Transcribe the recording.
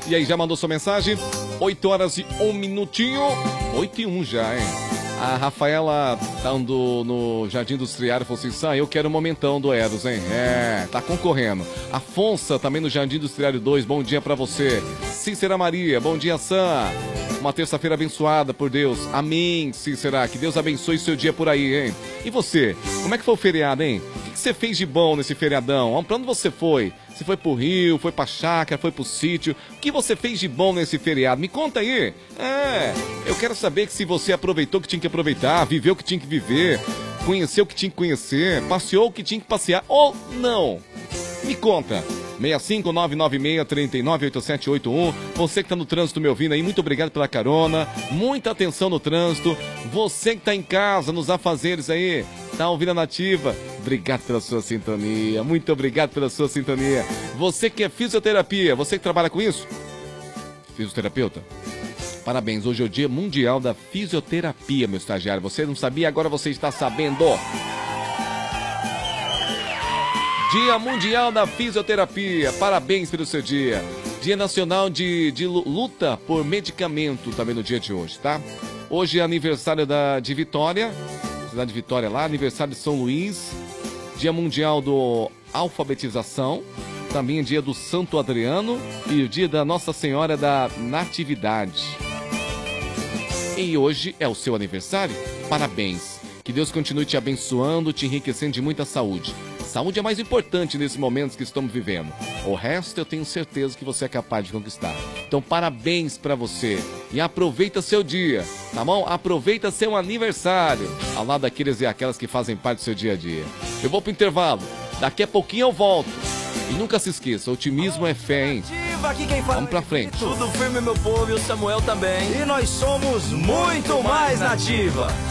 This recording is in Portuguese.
E aí, já mandou sua mensagem? 8 horas e 1 minutinho. 8 e 1 já, hein? A Rafaela tá no Jardim Industriário, falou assim, Sam, eu quero um momentão do Eros, hein? É, tá concorrendo. Afonso, também no Jardim Industriário 2, bom dia pra você. Cícera Maria, bom dia, Sam. Uma terça-feira abençoada por Deus. Amém, Cícera. Que Deus abençoe seu dia por aí, hein? E você? Como é que foi o feriado, hein? O que você fez de bom nesse feriadão? Pra onde você foi? Você foi pro Rio, foi pra chácara, foi pro sítio? O que você fez de bom nesse feriado? Me conta aí. Eu quero saber que se você aproveitou o que tinha que aproveitar, viveu o que tinha que viver, conheceu o que tinha que conhecer, passeou o que tinha que passear ou não. Me conta. 65996398781. Você que tá no trânsito me ouvindo aí, muito obrigado pela carona. Muita atenção no trânsito. Você que tá em casa, nos afazeres aí, tá ouvindo a Nativa, obrigado pela sua sintonia. Muito obrigado pela sua sintonia. Você que é fisioterapia, você que trabalha com isso? Fisioterapeuta? Parabéns, hoje é o Dia Mundial da Fisioterapia, meu estagiário. Você não sabia, agora você está sabendo. Dia Mundial da Fisioterapia, parabéns pelo seu dia. Dia Nacional de Luta por Medicamento, também no dia de hoje, tá? Hoje é aniversário de Vitória, cidade de Vitória lá, aniversário de São Luís. Dia Mundial do Alfabetização, também é dia do Santo Adriano e o dia da Nossa Senhora da Natividade. E hoje é o seu aniversário? Parabéns. Que Deus continue te abençoando, te enriquecendo de muita saúde. Saúde é mais importante nesses momentos que estamos vivendo. O resto eu tenho certeza que você é capaz de conquistar. Então parabéns pra você. E aproveita seu dia, tá bom? Aproveita seu aniversário. Ao lado daqueles e aquelas que fazem parte do seu dia a dia. Eu vou pro intervalo. Daqui a pouquinho eu volto. E nunca se esqueça, otimismo é fé, hein? Vamos pra frente. Tudo firme, meu povo, e o Samuel também. E nós somos muito mais Nativa.